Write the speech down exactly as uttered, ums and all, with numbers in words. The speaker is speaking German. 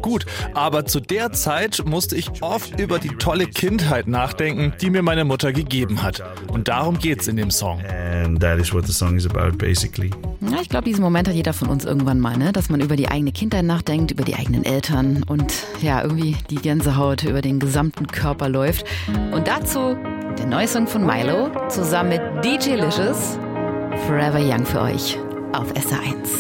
gut. Aber zu der Zeit musste ich oft über die tolle Kindheit nachdenken, die mir meine Mutter gegeben hat. Und darum geht's in dem Song. And that is what the song is about, basically. Ja, ich glaube, diesen Moment hat jeder von uns irgendwann mal, ne? Dass man über die eigene Kindheit nachdenkt, über die eigenen Eltern und ja, irgendwie die Gänsehaut über den gesamten Körper läuft. Und dazu der neue Song von Milo zusammen mit D J Licious, Forever Young für euch auf S R eins.